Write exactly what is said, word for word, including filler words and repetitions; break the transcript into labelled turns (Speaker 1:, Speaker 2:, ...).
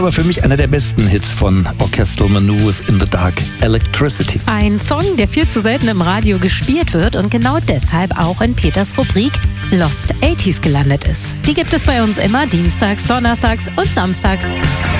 Speaker 1: Aber für mich einer der besten Hits von Orchestral Manoeuvres in the Dark, Electricity.
Speaker 2: Ein Song, der viel zu selten im Radio gespielt wird und genau deshalb auch in Peters Rubrik Lost achtziger gelandet ist. Die gibt es bei uns immer dienstags, donnerstags und samstags.